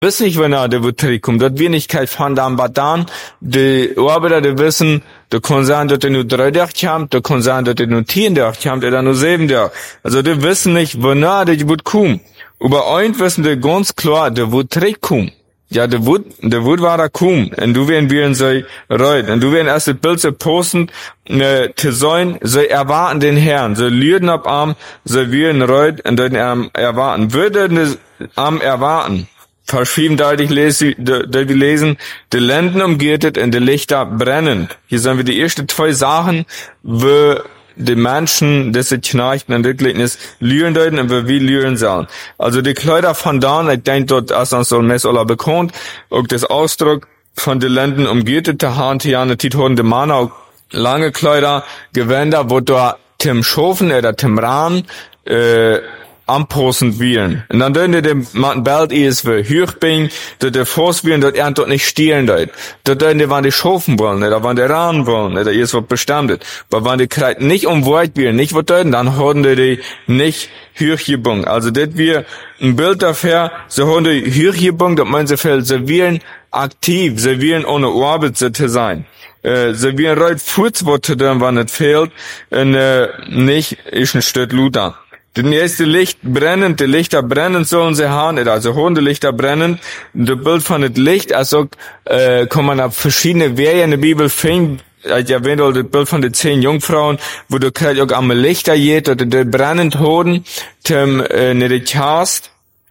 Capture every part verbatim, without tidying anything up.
wissen nicht, wann der wird zurückkommen. Dort wir nicht kein von dann, aber dann, die Arbeiter, die wissen, da kann sein, dass er nur drei Tage haben, da kann sein, dass er nur zehn Tage haben, oder nur sieben Tage. Also die wissen nicht, wann der wird kommen. Aber eins wissen die ganz klar, der wird zurückkommen. Ja, der wird, der wird war da kommen. Und du werden wir in so reut. Und du werden erst das Bild so posten, äh, zu sein, so erwarten den Herrn, so lüden ab Arm, so wir in reut, und dann ähm, erwarten. Würde am erwarten. Verschieben deutlich lesen, da wir lesen, die Lenden umgirtet und die Lichter brennend. Hier sind wir die ersten zwei Sachen, wo die Menschen, das ist Knechten und Rücklegnis, lüren deuten und wo wir lüren sollen. Also die Kleider von da, ich denke dort, als uns so Messola bekommt, auch das Ausdruck von den Lenden umgirtet, der Hand hier an der Titoren der Mann, auch lange Kleider, Gewänder, wo da Tim Schofen oder Tim Rahn, äh, anpassend wählen. Und dann dürfen die dem Martin Belt ist für Hürchbing, dort der Forst wählen, dort er dort nicht stehlen dort. Dort dürfen die, wann die Schofen wollen, oder wann die Rahn wollen, oder ist was bestimmt. Aber wann die Kreid nicht um Wort wählen, nicht was dort, dann haben die die nicht Hürchgebung. Also das wir ein Bild dafür, so haben die Hürchgebung, das meint sie viel, sie wählen aktiv, sie wählen ohne Arbeit zu sein. Äh, sie wählen reut Furzwort zu tun, wann es fehlt, und äh, nicht ist ein Stück Luther. Das erste Licht brennend, die Lichter brennend sollen sie haben, also hohen die Lichter brennend. Das Bild von dem Licht, also äh, kann man auf verschiedene Wege in der Bibel finden. Ich erwähnt auch das Bild von den zehn Jungfrauen, wo du kriegst auch am Lichter geht, oder die brennend hoden, zum äh, nicht hast.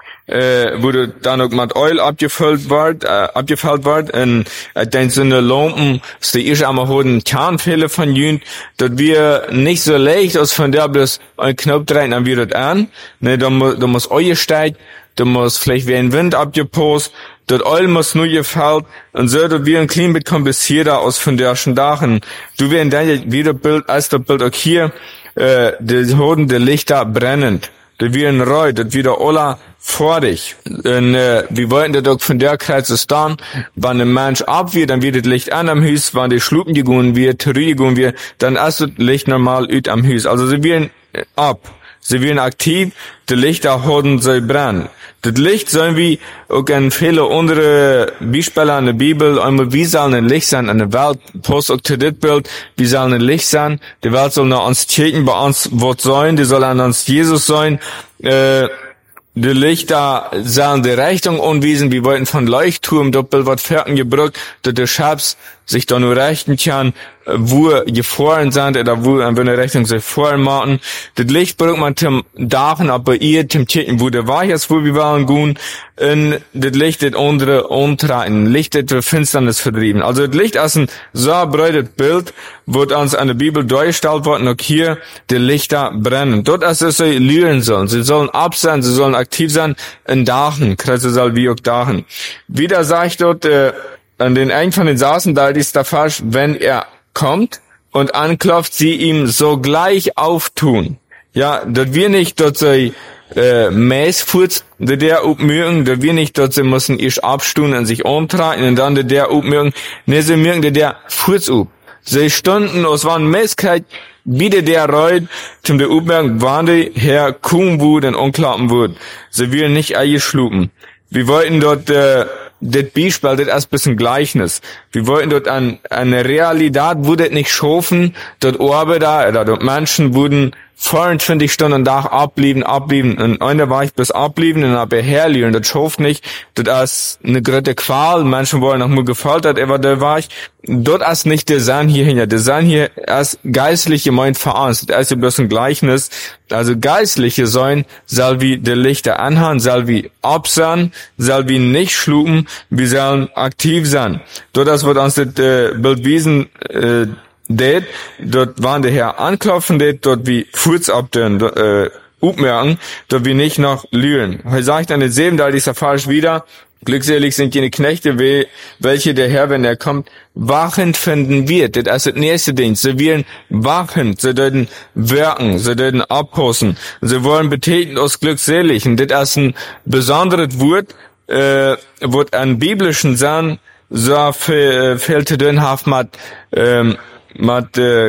Äh, wo du dann auch mit Öl abgefüllt wird, äh, abgefüllt wird, und äh, dann so eine Lampen, so die ich einmal hoden Kernfehler von jünd, dass wir nicht so leicht, als von der bloß ein Knopf drehen, dann wird das an, ne, da muss, da muss Öl steigt, da muss vielleicht wie ein Wind abgepost, das Öl muss nur gefällt, und so, dass wir ein klein bisschen komplizierter aus von der schon Dachen. Du werden dann wieder Bild, als das Bild auch hier, äh, die hoden die Lichter brennend. Das wir ein Reut, das wieder alle vor dich. Und, äh, wir wollten das auch von der Kreis dann, wenn ein Mensch ab wird, dann wird das Licht an am Haus, wenn die Schlupen gegangen wird, Theorie gegangen wird, dann ist das Licht normal ut am Haus. Also sie werden ab. Sie werden aktiv, die Lichter haben sie brennen. Das Licht sollen wir auch in viele andere Beispiele in der Bibel, einmal wie sollen ein Licht sein in der Welt, post auch zu das Bild, wie sollen ein Licht sein, die Welt soll nach uns checken, bei uns Wort sein, die soll an uns Jesus sein, äh, die Lichter sollen die Richtung anweisen, wir wollten von Leuchtturm, doppelt was Ferken gebrückt, dass der Schatz sich da nur richten kann, wo Gefahren sind, oder wo in welcher Richtung sie vorhin machen. Das Licht bringt man zum Dachen, aber ihr, zum Checken, wo der war jetzt, wo wir wollen gehen, und das Licht, das andere untreiben. Licht, das für Finsternis vertrieben. Also das Licht ist ein so breites Bild, wird uns an der Bibel dargestellt worden, auch hier die Lichter brennen. Dort ist es, sie lüren sollen. Sie sollen ab sein, sie sollen aktiv sein in Dachen. Kreise soll wie auch Dachen. Wieder sagt dort, äh, an den einen von den Saßen, da ist der falsch, wenn er kommt und anklopft, sie ihm sogleich auftun. Ja, dass wir nicht dort sei, äh, Mäßfurz, der der upmögen, dass wir nicht dort sie müssen ich abstun und sich umtragen und dann der der upmögen, ne, sie mögen der der Furz up. Sie stunden, es waren Mäßkeit, bitte der reut, zum der upmögen, wann der Herr kuhm wud und unklappen wud. Sie will nicht eingeschlupen. Wir wollten dort, äh, das Beispiel, das ist ein bisschen Gleichnis. Wir wollten dort an, eine Realität, wo das nicht schaffen, dort Arbeiter, oder dort Menschen wurden vierundzwanzig Stunden am Tag ablieben, ablieben, und einer war ich bis ablieben, und dann herlieren, das schafft nicht, das ist eine große Qual, Menschen wollen noch mal gefoltert, aber da war ich, dort ist nicht der Sinn hier hinter, der Sinn hier ist geistlich gemeint veranstet, das ist ja bloß ein Gleichnis, also geistliche sein, soll wie der Lichter anhaben, soll wie absahen, soll wie nicht schlupen, wir sollen aktiv sein. Dort ist, wird uns das äh, Bild wiesen, äh, det, dort waren der Herr anklopfen, det, dort wie Furz ab den, äh, upmerken, dort wie nicht noch lüren. Er sagt an den Sieben, da ist er falsch wieder, glückselig sind jene Knechte, welche der Herr, wenn er kommt, wachend finden wird. Das ist das nächste Ding. Sie werden wachend, sie dürfen wirken, sie dürfen abpassen, sie wollen betätigen aus glückselig. Und das ist ein besonderes Wort, äh, wird an biblischen Sachen so viel, viel zu tun haben mit, ähm, mit äh,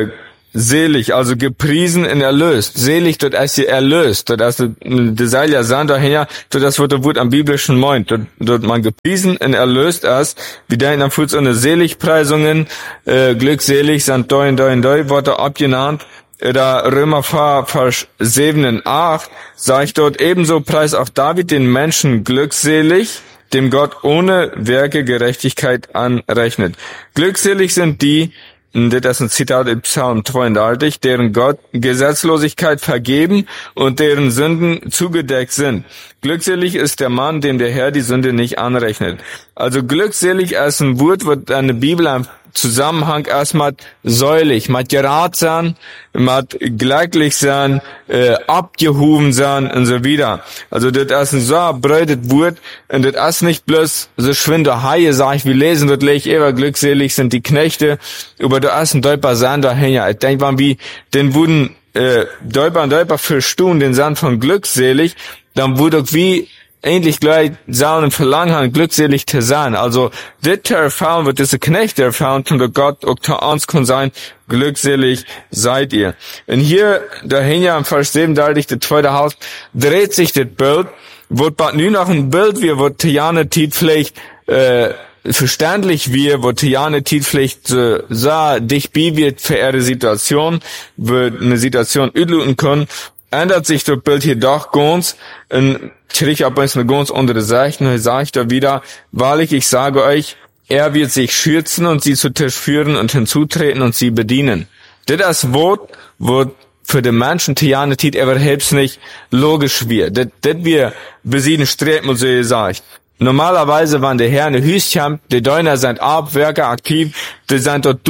selig, also gepriesen und erlöst. Selig, dort ist sie erlöst. Dort ist die Seil sein daher, dort das wird der Wort am biblischen meint. Dort, dort man gepriesen und erlöst ist. Wir denken dann für so eine Seligpreisungen, äh, glückselig sind da und da und da, Worte abgenannt. Da Römer Vers sieben und acht sagt dort ebenso preist auch David den Menschen glückselig, dem Gott ohne Werke Gerechtigkeit anrechnet. Glückselig sind die, das ist ein Zitat im Psalm zweiunddreißig, deren Gott Gesetzlosigkeit vergeben und deren Sünden zugedeckt sind. Glückselig ist der Mann, dem der Herr die Sünde nicht anrechnet. Also glückselig ist ein Wort, wird eine Bibel im Zusammenhang erstmal säulig, mit gerat sein, mit glücklich sein, äh, abgehoben sein und so wieder. Also das ist ein so breites Wort und das ist nicht bloß so schwinde Haie, sag ich, wir lesen dort leg ever glückselig sind die Knechte, aber da ist ein Däuper Sand dahinter. Ich denke mal, wie, den wurden äh, Däuper und Däuper für Stunden den Sand von glückselig, dann wurde wie endlich gleich sagen und verlangen haben, glückselig zu sein. Also, das erfahren wird, diese Knechte erfahren, und der Gott auch zu uns kann sein, glückselig seid ihr. Und hier, dahinter im Vers sieben, da das zweite Haus, dreht sich das Bild, wird bald nur noch ein Bild, wie wird Tiane Tiet vielleicht, äh, verständlich wie, wo Tiane Tiet vielleicht so, so dicht bei wird für ihre Situation, wird eine Situation üdluten können, ändert sich das Bild hier doch ganz, und kriegt aber eine ganz andere Seite, und sage ich da wieder, wahrlich, ich sage euch, er wird sich schürzen und sie zu Tisch führen und hinzutreten und sie bedienen. Das ist Wort, wo für den Menschen Tiane Tiet überhaupt nicht logisch wird. Das, das wir besiegen strebt, muss ich sagen. Normalerweise waren die Herren in Hüschen, die Deuner sind Abwerker aktiv, die sind dort,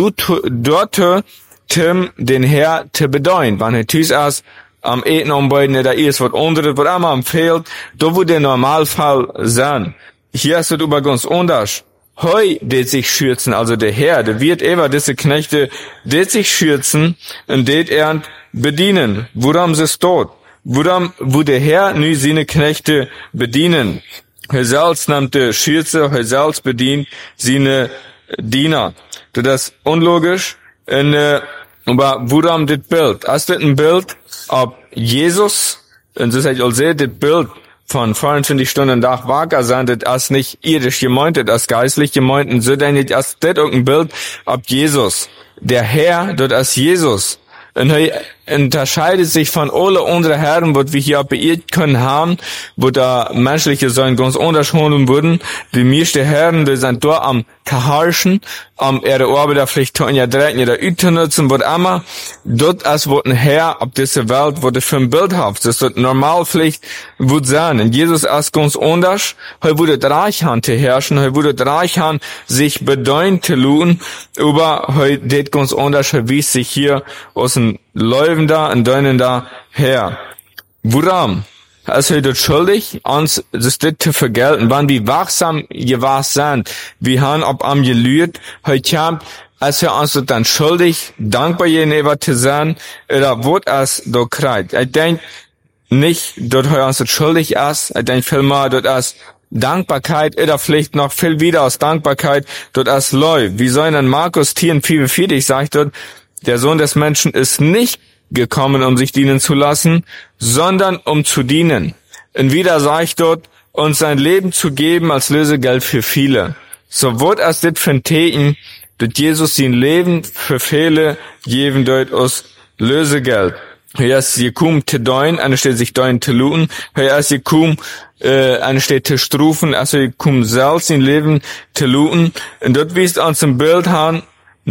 dort, um den Herr zu bedeuten. Wenn er Tüß ist, am Eten umbeiden, da ist was anderes, was einmal am fehlt, da wo der Normalfall sein. Hier ist es über ganz anders. Heu, det sich schürzen, also der Herr, der wird ever diese Knechte, det sich schürzen und det er bedienen. Woran sie ist dort? Woran, wo der Herr nu seine Knechte bedienen? Er selbst nimmt die Schürze, er selbst bedient seine Diener. Das ist unlogisch. Und, äh, aber woran das Bild? Ist das ein Bild, ob Jesus, und das heißt also das Bild von vierundzwanzig Stunden Tag wacker sein, das ist nicht irdisch gemeint, das ist geistlich gemeint, und so denke ich, das ist auch ein Bild, ob Jesus, der Herr, das ist Jesus. Und er unterscheidet sich von alle unseren Herren, was wir hier beirrt können haben, wo da menschliche Säulen ganz unterschieden wurden. Die meisten Herren, die sind da am Geharschen, am ihre Arbeiter vielleicht tun ja direkt in der Üte nutzen, was immer. Dort ist, wo ein Herr auf dieser Welt, wo der für ein Bild hat. Das ist normal vielleicht, wird sein. Und Jesus ist ganz anders. Er wurde reich haben zu herrschen, er wurde reich haben, sich bedeuten zu tun, aber er geht ganz anders, er wies sich hier aus dem Läufen da und deunen da her. Woran? Ist er dort schuldig, uns das dit zu vergelten, wann wir wachsam gewahrt sind, wir haben ob am gelüht, heute kommt, ist er uns dann schuldig, dankbar gegenüber zu sein, oder wird es doch kreit. Ich denke nicht, dort er uns schuldig ist, ich denke vielmehr, dort ist Dankbarkeit, oder vielleicht noch viel wieder aus Dankbarkeit, dort ist läuft. Wie soll denn Markus vierundvierzig sagt dort, der Sohn des Menschen ist nicht gekommen, um sich dienen zu lassen, sondern um zu dienen. Und wieder sagt dort, uns sein Leben zu geben als Lösegeld für viele. So wird es dit von Teten, dass Jesus sein Leben für viele geben dort aus Lösegeld. Hier ist gekommen zu deuen, eine steht sich deuen zu luten. Hier ist gekommen, äh, eine steht zu strufen, also gekommen selbst sein Leben zu luten. Und dort wies uns ein Bild haben,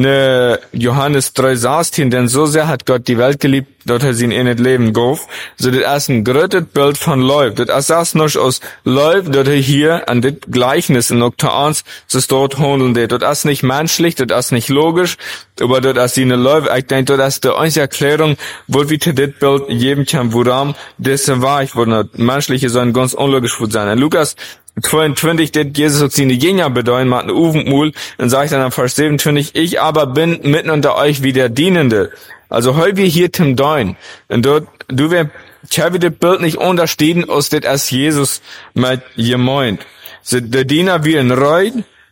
ne Johannes drei sechzehn, denn so sehr hat Gott die Welt geliebt, dort er sie in ein Leben gab. So das ist ein größtes Bild von Läuf. Das ist das noch aus Läuf, dort er hier an das Gleichnis in Oktaans, das dort handeln. Dort ist nicht menschlich, dort ist nicht logisch, aber dort ist eine Läuf. Ich denke, dort ist die einzige Erklärung, wo wir zu das Bild geben können, woran das war. Ich wollte menschliche sein ganz unlogisch sein. In Lukas zweiundzwanzig, det Jesus seine Jünger bedeuten, macht eine Uvenmul, und sagt dann am Vers siebenundzwanzig, ich aber bin mitten unter euch wie der Dienende. Also heu wir hier zum Deuen. Und dort, du wir, ich habe das Bild nicht unterstehen, aus das als Jesus mit gemeint. So, der Diener wie ein Reut,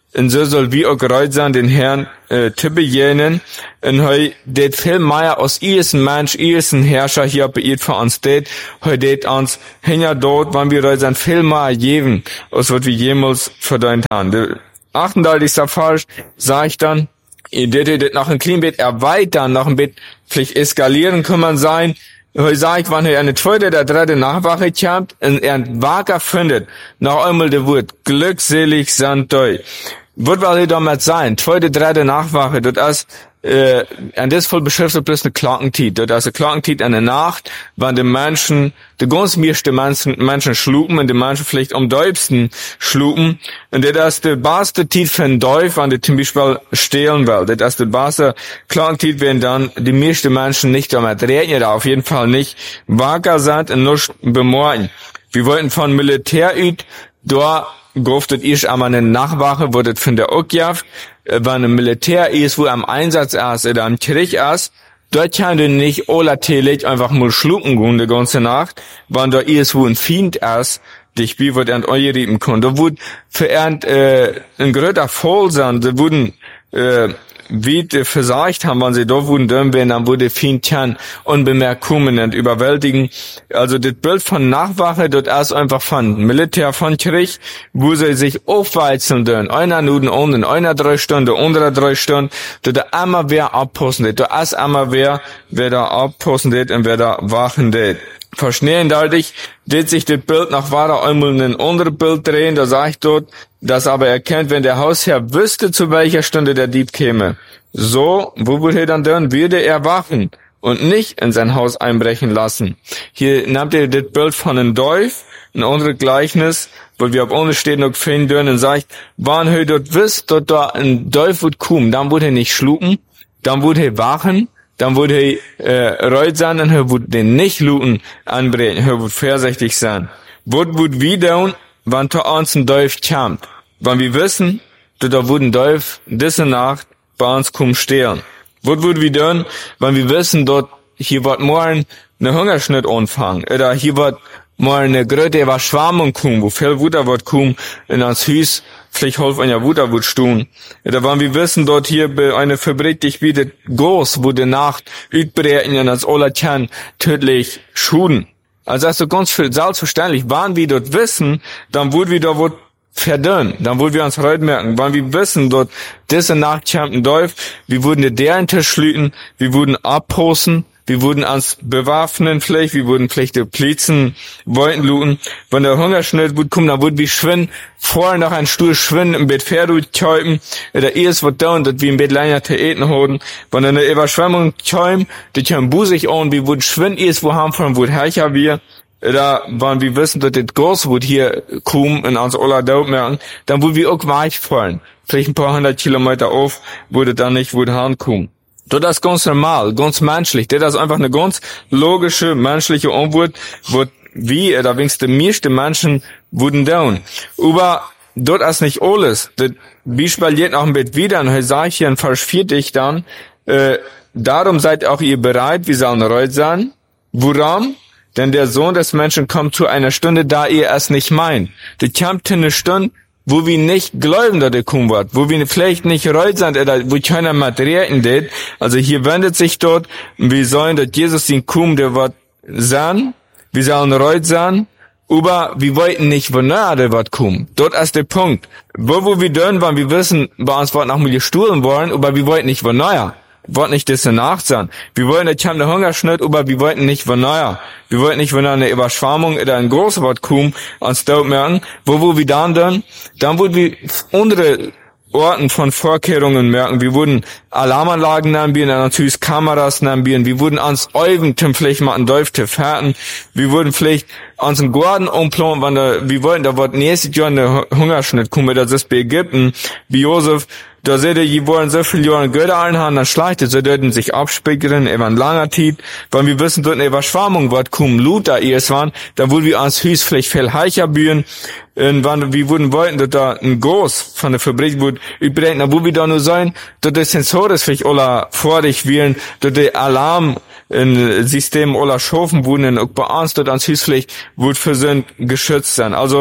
und so soll wie auch gereut sein, den Herrn äh, zu begegnen. Und heu det viel mehr aus ihrem Mensch, ihrem Herrscher hier beiert für uns det, heu det uns hinter dort, wann wir reut sein, viel mehr geben, als was wir jemals verdient haben. Der achtunddreißigste Vers sag ich dann, ihr det det nach ein kleinen Bett erweitern, nach ein Bett vielleicht eskalieren kann man sein. Heu sag ich, wann ihr eine zweite, der dritte Nachwache kommt, und er ein Wager findet, noch einmal der Wort, glückselig sind euch. Was will ihr damit sein? Zweite, dritte Nachwache, das ist, äh, an das voll beschriftet bloß eine Glockentiet. Das ist eine Glockentiet an der Nacht, wann die Menschen, die ganz meisten Menschen, Menschen schlupen, und die Menschen vielleicht am deutsten schlupen. Und das ist die beste Tiet für ein Teuf, wenn die zum Beispiel stehlen will. Das ist die beste Glockentiet, wenn dann die meisten Menschen nicht damit reden, auf jeden Fall nicht wacker sind und nicht bemorgen. Wir wollten von Militär üt, da goftet ich einmal eine Nachwache, wo das von der Okjaft, wenn ein Militär ist, wo am Einsatz ist, oder am Krieg ist, dort kann du nicht olatelig einfach mal schlucken gehen die ganze Nacht, wenn da ist, wo ein Feind ist, die Spiel wird an euch rieben können. Da wird für äh, ein größer Fall sein, da wurden, äh, wie die versagt haben, wenn sie da wurden, dann werden, dann wurde Feind kann unbemerkt kommen und überwältigen. Also das Bild von Nachwache, das ist einfach von Militär, von Krieg, wo sie sich aufweizen dürfen. Einer Minuten unten, einer drei Stunden, andere drei Stunden, da da immer wer abpassen, da ist immer wer, wer da abpassen und wer da wachen det. Verschnellen dadurch, dass sich das Bild nach weiter einmal in ein anderes Bild drehen, da sag ich dort, das aber erkennt, wenn der Hausherr wüsste, zu welcher Stunde der Dieb käme. So, wo würde er dann dann, würde er wachen und nicht in sein Haus einbrechen lassen. Hier nimmt er das Bild von einem Teuf, ein anderes Gleichnis, weil wir auf ohne stehen noch finden dürfen und sagt, wann er dort wisst, dort da ein Teuf wird kommen, dann würde er nicht schlucken, dann würde er wachen, dann würde er äh, reut sein und er würde den nicht looten anbringen, er würde vorsichtig sein. Was würde wir tun, wenn zu uns ein Teuf kommt? Wenn wir wissen, dass da würde ein Teuf diese Nacht bei uns kommen stehen. Was würde wir tun, wenn wir wissen, dort hier wird morgen eine Hungersnot anfangen, oder hier wird morgen eine große Überschwemmung kommen, wo viel Wutter wird kommen in das Haus, vielleicht halb ein Jahr Wutter wird stehen. Oder wenn wir wissen, dort hier bei einer Fabrik, die bietet groß, wo die Nacht übrigen und das alle kann tödlich schuden. Also das ist so ganz viel selbstverständlich. Wenn wir dort wissen, dann würden wir da was verdünnt. Dann würden wir uns heute merken, wenn wir wissen, dort diese Nacht kommt ein Teuf, wir würden der einen Tisch schlüten, wir würden abposten, wir würden uns bewaffnen vielleicht, wir würden vielleicht die Plizen wollten looten. Wenn der Hungersnot wird kommen, dann würden wir schwinden, vorher nach einem Stuhl schwinden, im Bett Pferd käupen, oder erst wird da und dass wir im Bett länger zu eten haben. Wenn eine Überschwemmung käum, die kämen busig an, wir würden schwinden, erst wo haben von, wo hercher wir. Oder wenn wir wissen, dass das groß wird hier kommen, in uns aller Daut merken, dann würden wir auch weich fallen. Vielleicht ein paar hundert Kilometer auf, würde dann nicht, würde herankommen. Das ist ganz normal, ganz menschlich. Das ist einfach eine ganz logische, menschliche Antwort, wo wir, oder wenigstens die meisten Menschen, würden tun. Aber das ist nicht alles. Das Beispiel geht noch ein bisschen wieder, und hier sage ich hier in Vers vier dann, äh, darum seid auch ihr bereit, wir sollen reut sein. Woran? Denn der Sohn des Menschen kommt zu einer Stunde, da ihr es nicht meint. Die kommt zu einer Stunde, wo wir nicht glauben, dass er kommen wird, wo wir vielleicht nicht reut sind, oder wo keiner Materialien det. Also hier wendet sich dort, wir sollen, dass Jesus ihn kommen, der wird sein, wir sollen reut sein, aber wir wollten nicht, wo nahe der wird kommen. Dort ist der Punkt. Wo, wo wir dürfen, weil wir wissen, bei uns wird noch mal gestohlen worden, aber wir wollten nicht, wo nahe. Wollten nicht das Nacht sein. Wir wollten, da kam der Hungersnot, aber wir wollten nicht, wo nahe. Wir wollten nicht, wenn eine Überschwemmung oder ein großes Wort kommen, uns dort merken, wo, wo wir dann dann, dann würden wir andere Orten von Vorkehrungen merken. Wir würden Alarmanlagen nehmen, natürlich Kameras nehmen, wir würden uns Eugen vielleicht mal einen Teuf zu fährten. Wir würden vielleicht uns einen Garten umplanen, wenn da, wir wollten, da wird nächstes Jahr eine Hungersnot kommen, das ist bei Ägypten, bei Josef. Da seht ihr, die wollen so viele Jahre Götter einhaben, dann schleicht es, sie dürfen sich abspeichern, über ein langer Zeit. Wenn wir wissen, dort eine Überschwemmung wird kommen, Lut da erst waren, dann würden wir ans Haus vielleicht viel heicher bühen. Und wenn wir würden wollten, dass da ein Groß von der Fabrik wird übrigens, dann wo wir da nur sein, dass die Sensoren vielleicht alle vor dich wählen, dass die Alarm in System alle schaffen würden, und auch bei uns, dass ans Haus vielleicht wird für sind geschützt sein. Also,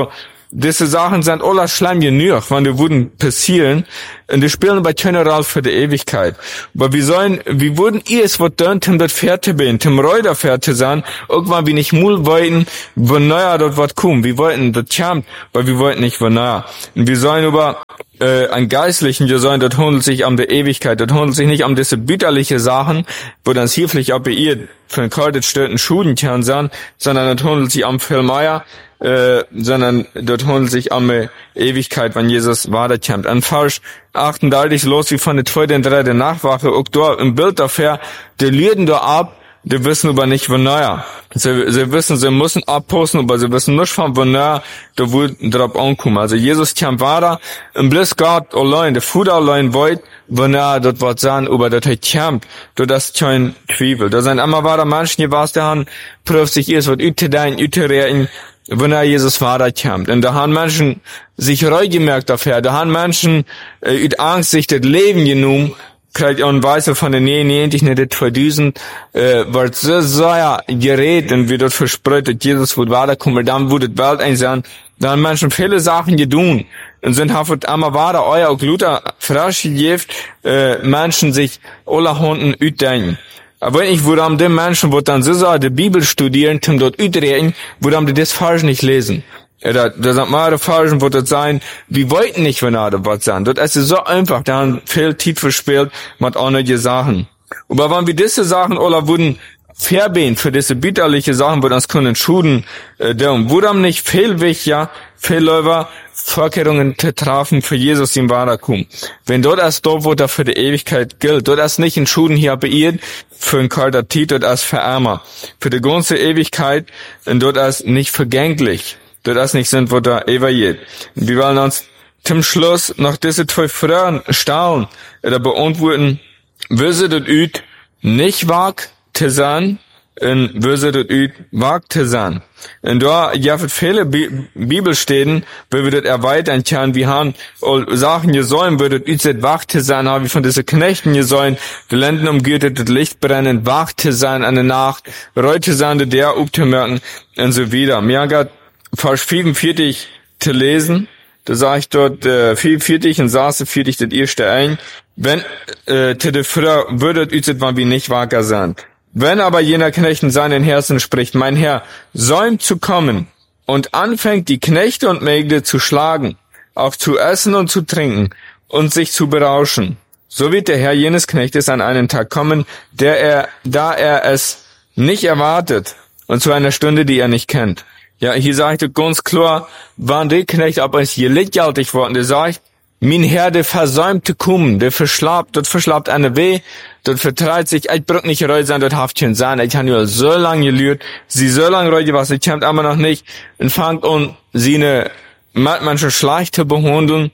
diese Sachen sind alle schlimm genug, wenn die würden passieren, und die spielen bei General für die Ewigkeit. Aber wir sollen, wir würden erst was tun, um das fertig bin, um Reuter fertig sein, irgendwann wir nicht mul wollten, wo neuer dort was kommt. Wir wollten das Champ, aber wir wollten nicht wo neuer. Und wir sollen über, äh, ein Geistlichen, wir sollen, das handelt sich um die Ewigkeit, das handelt sich nicht um diese bütterliche Sachen, wo dann hilflich ob ihr für ein kaltes Stöten Schuden kann sein, sondern das handelt sich um viel mehr, äh, sondern dort handelt sich um die Ewigkeit, wenn Jesus weiterkommt. An Vers achtunddreißig los wie von der zweiten und dritten Nachwache, auch dort im Bild dafür, die lüden da ab, die wissen aber nicht, wo neuer. Sie, sie wissen, sie müssen abposten, aber sie wissen nicht von wo neuer, da wo drauf ankommen. Also Jesus kommt weiter, und bloß Gott allein, der Vater allein wollt, wo neuer dort was sagen, aber das hat kommt, da das kein Zweifel. Da sind immer weiter Menschen, die was da haben, prüft sich erst, was üte dein, üte reden, wenn er Jesus Vater kommt. Und da haben Menschen sich reu gemerkt dafür, da haben Menschen, äh, üt Angst sich das Leben genommen, kriegt auch ein Weiße von den neunzig, nicht das zweitausend, äh, wird so sehr gerät und wird dort verspricht, dass Jesus wird weiterkommen, dann wird die Welt ein sein. Da haben Menschen viele Sachen getan und sind haftet einmal weiter, euer auch Luther frisch gegeben, äh, Menschen sich alle Hunden utdenken. Aber ich würde am den Menschen, wo dann so sagen, die Bibel studieren, zum dort utreden, würde am die das falsch nicht lesen. Ja, da, da sind mal die Falschen, wo das sein, wir wollten nicht, wenn er da was sagen. Das ist so einfach, da haben viel Zeit verspielt, mit anderen Sachen. Aber wenn wir diese Sachen alle würden verbinden, für diese bitterliche Sachen, wo das können schuden, äh, darum, würde am nicht viel wichtiger, viel Leute Vorkehrungen zu treffen für Jesus im Weiterkommen. Wenn dort das dort, wo da für die Ewigkeit gilt, dort das nicht in Schuden hier beirrt, für ein kalter Tit, dort das für Ärmer. Für die ganze Ewigkeit, und dort das nicht vergänglich. Dort das nicht sind, wo da evaluiert. Wir wollen uns zum Schluss noch diese zwei Fragen stellen, oder beantworten, würde das üt nicht wagt zu sein, und würde das üt wagt zu sein. Und da, ja, für viele Bi Bibelstellen, wo wir das erweitern können, wir haben Sachen gesäumt, wo das üt wagt zu sein, haben wir von diesen Knechten gesäumt, die Lenden umgürtet, das Licht brennen, wagt zu sein an der Nacht, reute sein, der aufzumerken, und so wieder. Mir hat Vers vierundvierzig zu lesen, da sag ich dort, äh, vierundvierzig und saße vierzig das erste ein, wenn, äh, zu der Frau würdet üzet, wann wir nicht wacker sind. Wenn aber jener Knecht in seinen Herzen spricht, mein Herr, säumt zu kommen, und anfängt die Knechte und Mägde zu schlagen, auch zu essen und zu trinken, und sich zu berauschen, so wird der Herr jenes Knechtes an einen Tag kommen, der er, da er es nicht erwartet, und zu einer Stunde, die er nicht kennt. Ja, hier sagt er ganz klar, wann der Knecht aber ist hier lichtjaltig worden, der sagt, mein Herr, der versäumte kommen, der verschlabt, dort verschlabt eine weh, dort vertreibt sich, ich brück nicht reu sein, dort haft schon sein, ich habe ja so lange gelührt, sie so lange reu was, ich kommt aber noch nicht, und fangt an, sie eine, manche schlecht zu behandeln,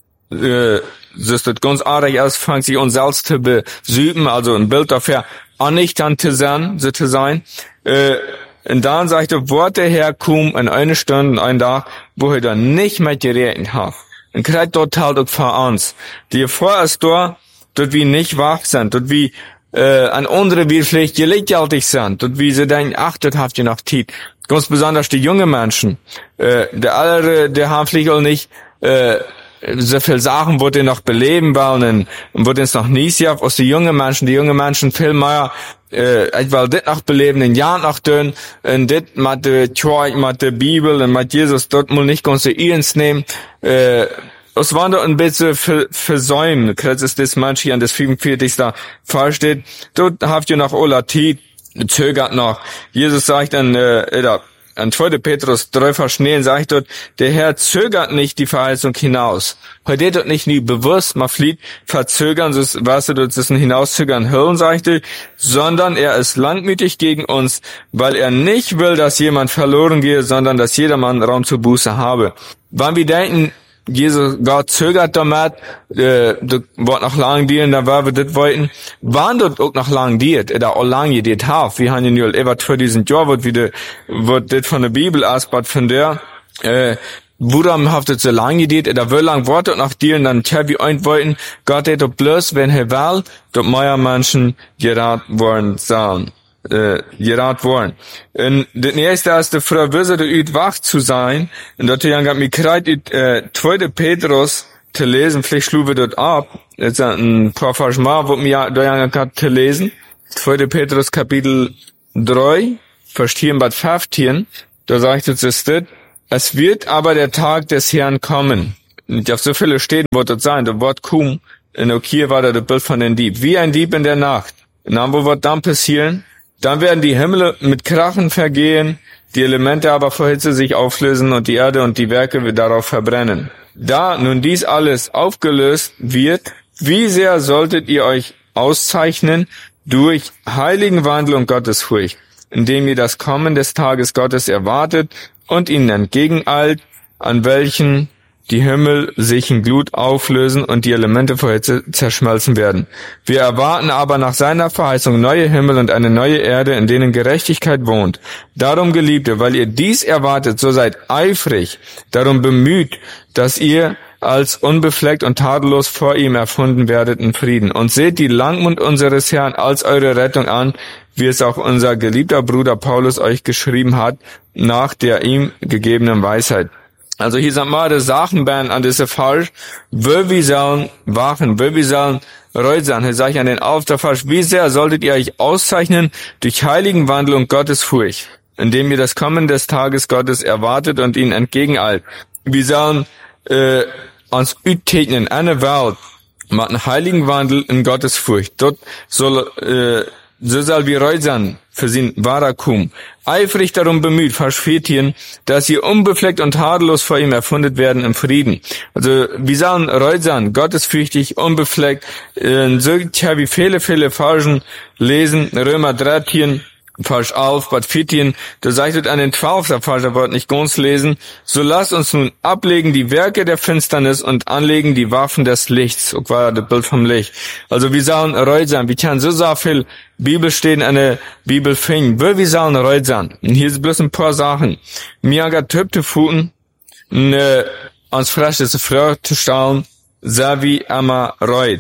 äh, so ist das ganz artig aus, fangt sich an selbst zu besüben, also ein Bild dafür, annichtern zu sein, so zu sein, äh, und dann sagt er, wo der Herr kommt, in eine Stunde, in einen Tag, wo er dann nicht mehr geredet hat. Und kriegt dort halt auch für uns. Die Gefahr ist da, dort wie nicht wach sind, dort wie, äh, an andere wie vielleicht gelichtjaltig sind, dort wie sie denken, ach, dort habt ihr noch Zeit. Ganz besonders die jungen Menschen. Äh, der andere, der haben vielleicht auch nicht, äh, so viel Sachen, wo die noch beleben wollen, und wo die es noch nie sehen, aus die jungen Menschen, die jungen Menschen viel mehr, äh, ich will das noch beleben, ein Jahr noch tun, und das mit der Kirche, mit der Bibel, und mit Jesus, dort muss nicht ganz so ernst nehmen, äh, es war doch ein bisschen versäumt, kreuz ist das manche an das fünfundvierzig da vorsteht, dort habt ihr noch alle Zeit, zögert noch. Jesus sagt dann, äh, an zweiter Petrus drei Verschneen sagt dort, der Herr zögert nicht die Verheißung hinaus. Heute dort nicht nie bewusst, man flieht, verzögern, so weißt du, das ist ein Hinauszögern, Hören, sagte, sondern er ist langmütig gegen uns, weil er nicht will, dass jemand verloren gehe, sondern dass jedermann Raum zur Buße habe. Wann wir denken, Jesus, Gott zögert damit, äh, das wird noch lang dienen, da war wir das wollten, wann dort auch noch lang diert, oder auch lang diert hat. Wir haben ja nur über zweitausend Jahre, wird wieder, wird das von der Bibel ausgebaut, von der, äh, Worum haft es so lange diert, oder wie lang wird dort noch dienen, dann tja, wir ein wollten, Gott hat doch bloß, wenn er will, dort mehr Menschen gerat worden sein. äh, gerat worden. Und das nächste ist, der Frau wisse, der wach zu sein, und dort hat mir kreit, äh, zweite Petrus zu lesen, vielleicht schlug wir dort ab, jetzt ein paar Verschmal, wo mir da gehabt zu lesen, zweite Petrus Kapitel drei, Vers vier bis fünfzehn, da sagt es, ist das, es wird aber der Tag des Herrn kommen. Und auf so viele Städten wird das sein, das Wort kum, in Okir war da das Bild von den Dieb, wie ein Dieb in der Nacht. Und dann, wo wird dann passieren? Dann werden die Himmel mit Krachen vergehen, die Elemente aber vor Hitze sich auflösen und die Erde und die Werke wird darauf verbrennen. Da nun dies alles aufgelöst wird, wie sehr solltet ihr euch auszeichnen durch heiligen Wandel und Gottesfurcht, indem ihr das Kommen des Tages Gottes erwartet und ihnen entgegeneilt, an welchen die Himmel sich in Glut auflösen und die Elemente vor Hitze zerschmelzen werden. Wir erwarten aber nach seiner Verheißung neue Himmel und eine neue Erde, in denen Gerechtigkeit wohnt. Darum, Geliebte, weil ihr dies erwartet, so seid eifrig, darum bemüht, dass ihr als unbefleckt und tadellos vor ihm erfunden werdet in Frieden. Und seht die Langmut unseres Herrn als eure Rettung an, wie es auch unser geliebter Bruder Paulus euch geschrieben hat, nach der ihm gegebenen Weisheit. Also hier sind mal die Sachen ben an diese falsch, wo wir sollen wachen, wo wir sollen reut sein. Hier sage ich an den Auftrag falsch, wie sehr solltet ihr euch auszeichnen durch heiligen Wandel und Gottesfurcht, indem ihr das Kommen des Tages Gottes erwartet und ihn entgegeneilt. Wir sollen äh, uns uttegnen, eine Welt, mit einem heiligen Wandel in Gottesfurcht. Dort soll äh, so soll wir reut sein für sein Warakum. Eifrig darum bemüht, Vers vierzehn, dass ihr unbefleckt und tadellos vor ihm erfundet werden im Frieden. Also wir sollen reut sein, gottesfürchtig, unbefleckt. Äh, so tja, wie viele, viele Versen lesen, Römer dreizehn, Vers elf, Bad vierzehn, da sagt es an den zwölften Vers, da wird nicht ganz lesen, so lasst uns nun ablegen die Werke der Finsternis und anlegen die Waffen des Lichts. Auch war das Bild vom Licht. Also wir sollen reut sein, wir können so sehr viel Bibel stehen, eine Bibel finden, wo wir sollen reut sein. Und hier ist bloß ein paar Sachen. Mir hat Typte Futen, ne, uns frische Frau zu stellen, so wie einmal reut.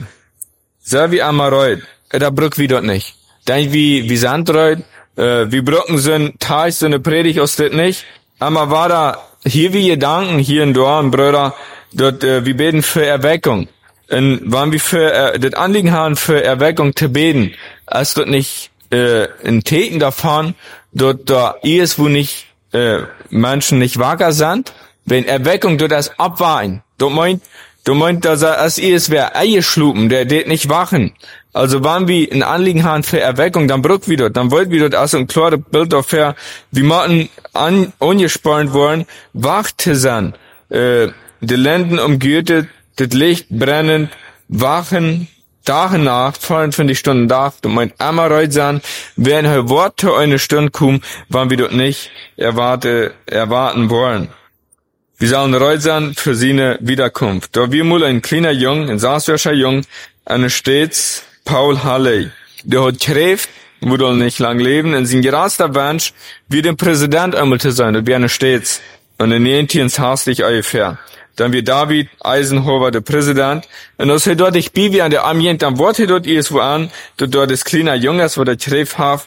So wie einmal reut. Da brück wir dort nicht. Denk wie, wie Sand reut, Äh, wir brücken so ein Teich, so eine Predigt aus das nicht. Aber war da, hier wie Gedanken, hier in Dorn, Brüder, dort, äh, wir beten für Erweckung. Und waren wir für, äh, das Anliegen haben, für Erweckung zu beten. Als dort nicht, äh, in Täten davon, dort, da ist, wo nicht, äh, Menschen nicht wacker sind. Wenn Erweckung dort das abweinen. Dort meint, du meint, dass er, als ist, wer Eier schlupen, der det nicht wachen. Also waren wir ein Anliegen haben für Erweckung, dann brück wir dort, dann wollten wir dort also ein klares Bild dafür, wir machen an, ungespannt worden, wach zu sein, äh, die Lenden umgürtet, das Licht brennend, wachen, Tag und Nacht, vierundzwanzig Stunden Tag, du meint einmal reut sein, wenn ein Wort zu einer Stunde kommt, waren wir dort nicht erwarte, erwarten wollen. Wir sollen reut sein für seine Wiederkunft. Da wir mal ein kleiner Jung, ein Saaswäscher Jung, eine stets Paul Halley, der hat geschrieben, wo du nicht lang leben, in sein geraster Wunsch, wie der Präsident einmal zu sein, das wäre stets. Und in Jentiens hastig ungefähr. Dann wie David Eisenhower, der Präsident, und das hat dort ich bi wie an der Ambient, dann Wort dort ist wo an, dort dort ist kleiner Junges, wo der geschrieben hat,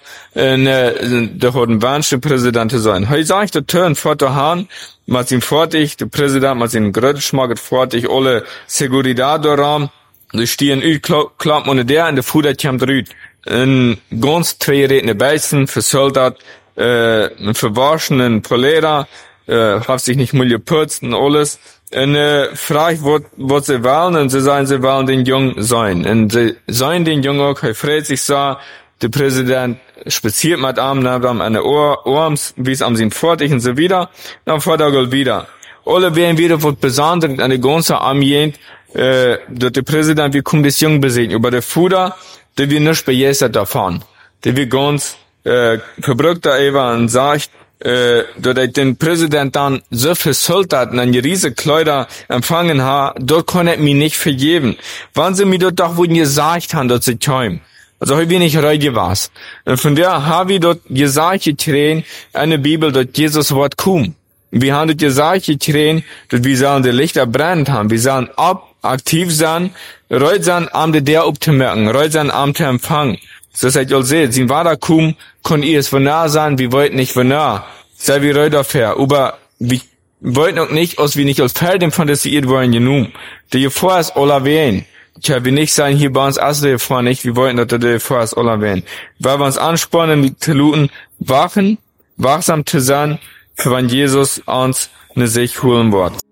äh, der hat ein Wunsch, der Präsident zu sein. Heute sag ich, der Turn, Vater Hahn, mit ihm fortig, der Präsident, mit ihm Grötschmaget fortig, alle Seguridad daran, die stehen ü klapp und der in der Fuder kommt rüt. In ganz zwei redende Beisten, versöltert, äh, verwaschenen Polera, äh, hat sich nicht mal geputzt und alles. Und, äh, fragt, was, was sie wollen, und sie sagen, sie wollen den Jungen sein. Und sie sein den Jungen auch, er freut sich so, der Präsident spaziert mit Arm, nimmt ihm eine Ohr, Ohrms, wie es am sind fortig und so wieder, dann fährt er wieder. Alle werden wieder was Besonderes an der ganzen Ambient, äh, dort der Präsident, wie kommt das Jung besiegen, über der Fuder, der wir nicht begeistert davon. Der wir ganz, äh, verbrückt da eben und sagt, äh, dort den Präsident dann so viel Soldaten und eine riesige Kleider empfangen hat, dort kann er mir nicht vergeben. Wann sie mir dort doch wohl gesagt haben, dort sie kommen. Also heute bin ich reut was. Und von der habe ich dort gesagt, getränen, eine Bibel, dort Jesus Wort kommt. Wir haben dort gesagt, getränen, dort wir sollen die Lichter brennend haben, wir sollen ab, aktiv sein, reut sein, am der aufzumerken, reut sein, am zu empfangen. So seid ihr seht, sie war da kum, kon ihr es von nah sein, wir wollten nicht von nah. Sei wie Röder fair, aber wir wollten auch nicht, als wir nicht als Pferden fantasiert wollen, genug. Die vor ist alle wen. Tja, wir nicht sein hier bei uns Asle vor nicht, wir wollten, dass der vor ist alle wen. Weil wir uns anspornen, die Teluten wachen, wachsam zu sein, für wann Jesus uns ne sich holen wird.